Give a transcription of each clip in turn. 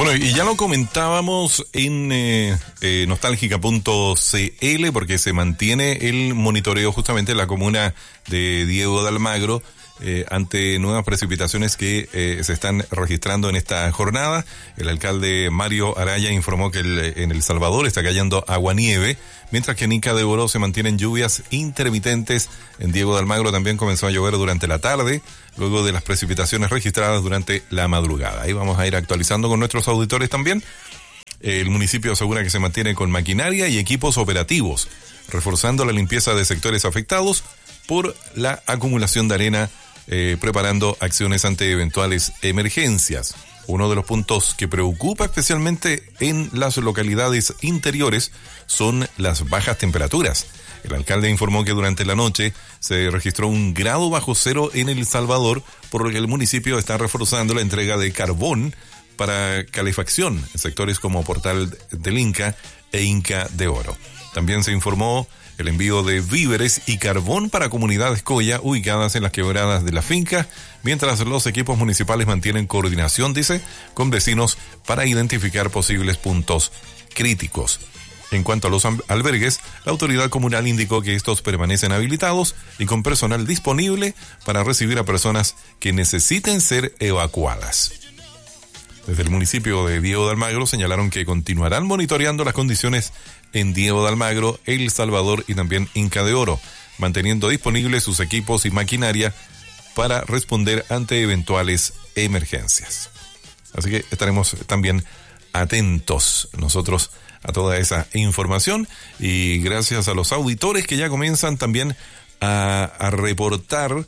Bueno, y ya lo comentábamos en nostálgica.cl, porque se mantiene el monitoreo justamente en la comuna de Diego de Almagro ante nuevas precipitaciones que se están registrando en esta jornada. El alcalde Mario Araya informó que en El Salvador está cayendo aguanieve, mientras que en Inca de Oro se mantienen lluvias intermitentes. En Diego de Almagro también comenzó a llover durante la tarde, luego de las precipitaciones registradas durante la madrugada. Ahí vamos a ir actualizando con nuestros auditores también. El municipio asegura que se mantiene con maquinaria y equipos operativos, reforzando la limpieza de sectores afectados por la acumulación de arena, preparando acciones ante eventuales emergencias. Uno de los puntos que preocupa especialmente en las localidades interiores son las bajas temperaturas. El alcalde informó que durante la noche se registró 1 grado bajo cero en El Salvador, por lo que el municipio está reforzando la entrega de carbón para calefacción en sectores como Portal del Inca e Inca de Oro. También se informó el envío de víveres y carbón para comunidades Coya ubicadas en las quebradas de la finca, mientras los equipos municipales mantienen coordinación, dice, con vecinos para identificar posibles puntos críticos. En cuanto a los albergues, la autoridad comunal indicó que estos permanecen habilitados y con personal disponible para recibir a personas que necesiten ser evacuadas. Desde el municipio de Diego de Almagro señalaron que continuarán monitoreando las condiciones en Diego de Almagro, El Salvador y también Inca de Oro, manteniendo disponibles sus equipos y maquinaria para responder ante eventuales emergencias. Así que estaremos también atentos nosotros a toda esa información, y gracias a los auditores que ya comienzan también a reportar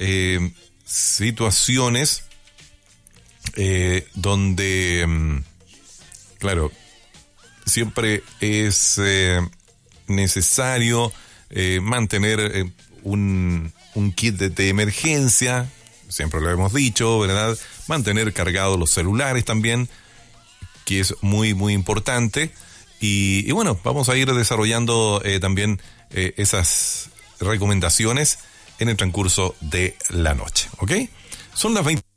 situaciones donde, claro, siempre es necesario mantener un kit de emergencia, siempre lo hemos dicho, ¿verdad? Mantener cargados los celulares también, que es muy, muy importante. Y bueno, vamos a ir desarrollando también esas recomendaciones en el transcurso de la noche, ¿ok? Son las 20.